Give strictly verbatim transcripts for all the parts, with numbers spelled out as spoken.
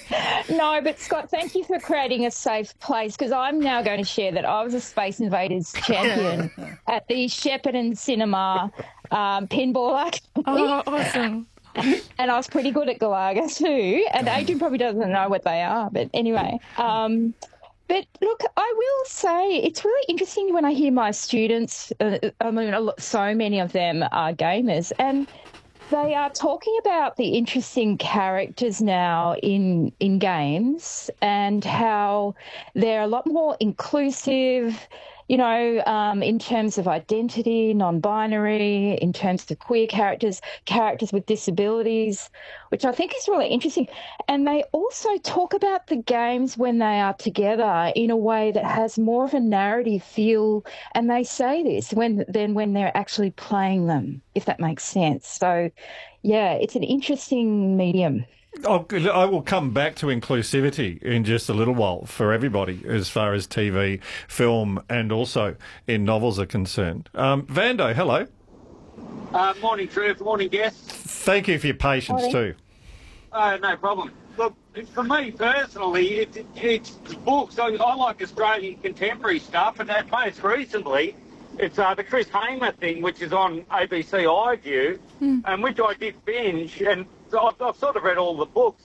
No, but Scott, thank you for creating a safe place, because I'm now going to share that I was a Space Invaders champion at the Shepparton Cinema um, pinball arcade. Oh, awesome. And I was pretty good at Galaga too. And Adrian probably doesn't know what they are, but anyway. Um, but look, I will say it's really interesting when I hear my students, uh, I mean, a lot- so many of them are gamers, and they are talking about the interesting characters now in in games and how they're a lot more inclusive, you know, um, in terms of identity, non-binary, in terms of queer characters, characters with disabilities, which I think is really interesting. And they also talk about the games when they are together in a way that has more of a narrative feel. And they say this when than when they're actually playing them, if that makes sense. So, yeah, it's an interesting medium. Oh, I will come back to inclusivity in just a little while for everybody as far as T V, film and also in novels are concerned. Um, Vando, hello. Uh, morning, Trev. Morning, guests. Thank you for your patience Morning. too. Uh, no problem. Look, for me personally, it, it, it's books. I, I like Australian contemporary stuff, and that most recently, it's uh, the Chris Hamer thing, which is on A B C iView, mm. and which I did binge, and so I've, I've sort of read all the books,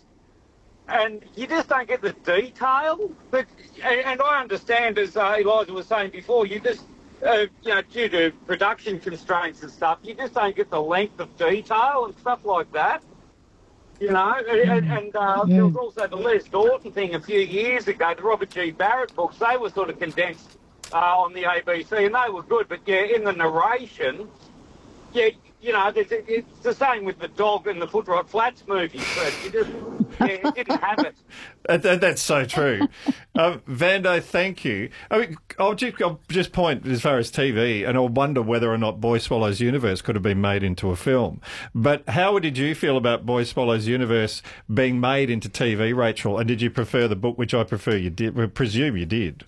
and you just don't get the detail. But and, and I understand, as uh, Eliza was saying before, you just, uh, you know, due to production constraints and stuff, you just don't get the length of detail and stuff like that. You know, and, and uh, there was also the Les Dorton thing a few years ago, the Robert G. Barrett books. They were sort of condensed uh, on the A B C, and they were good. But yeah, in the narration, yeah. You know, it's the same with the Dog and the Foot Rot Flats movies, but you just yeah, it didn't have it. That, that, that's so true. um, Vando, thank you. I mean, I'll just, I'll just point as far as T V, and I'll wonder whether or not Boy Swallows Universe could have been made into a film. But how did you feel about Boy Swallows Universe being made into T V, Rachel? And did you prefer the book, which I prefer you did? I presume you did.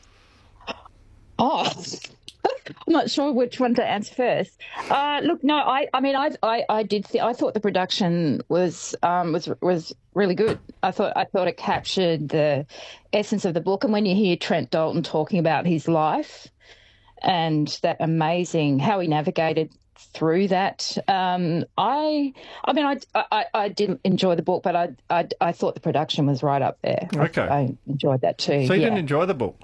Oh, I'm not sure which one to answer first. Uh, look, no, I, I mean, I, I, I did. Th- I thought the production was, um, was, was really good. I thought, I thought it captured the essence of the book. And when you hear Trent Dalton talking about his life and that amazing how he navigated through that, um, I, I mean, I, I, I did enjoy the book, but I, I, I thought the production was right up there. Okay, I, I enjoyed that too. So you yeah. didn't enjoy the book?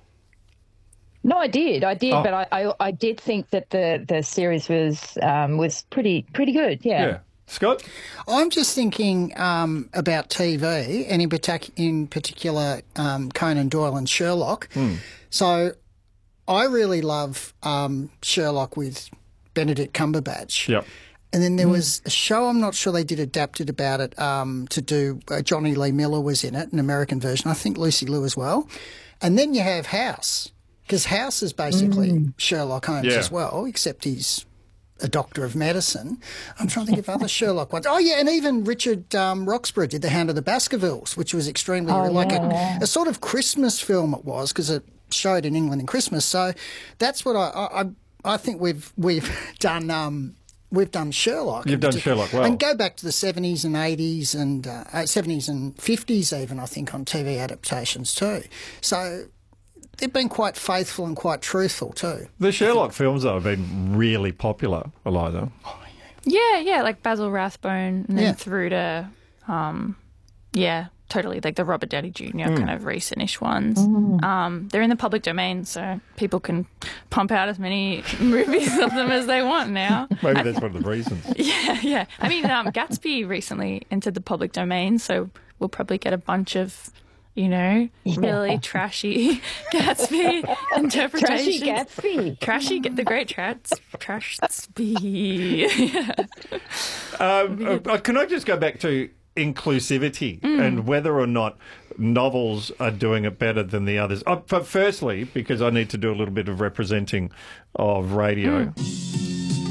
No, I did, I did, oh. but I, I, I did think that the, the series was um, was pretty pretty good. Yeah. Yeah. Scott? I'm just thinking um, about T V, and in, partic- in particular um, Conan Doyle and Sherlock. Mm. So I really love um, Sherlock with Benedict Cumberbatch. Yep. And then there was a show, I'm not sure they did adapted about it, um, to do, uh, Johnny Lee Miller was in it, an American version. I think Lucy Liu as well. And then you have House. Because House is basically mm. Sherlock Holmes yeah. as well, except he's a doctor of medicine. I'm trying to think of other Sherlock ones. Oh, yeah, and even Richard um, Roxburgh did The Hound of the Baskervilles, which was extremely, oh, like yeah. a, a sort of Christmas film it was, because it showed in England in Christmas. So that's what I I, I think we've we've done. Um, We've done Sherlock. You've done Sherlock well. And go back to the seventies and eighties and uh, seventies and fifties even, I think, on T V adaptations too. So they've been quite faithful and quite truthful too. The Sherlock films, though, have been really popular, Eliza. Oh, yeah. yeah, yeah, like Basil Rathbone and then Yeah. through to, um, yeah, totally, like the Robert Downey Junior Mm. kind of recent-ish ones. Um, they're in the public domain, so people can pump out as many movies of them as they want now. Maybe that's one of the reasons. Yeah, yeah. I mean, um, Gatsby recently entered the public domain, so we'll probably get a bunch of, you know, really trashy Gatsby interpretations. Trashy Gatsby. Trashy, the great trats, Trashby. Um, uh, can I just go back to inclusivity Mm. and whether or not novels are doing it better than the others? Uh, but firstly, because I need to do a little bit of representing of radio. Mm.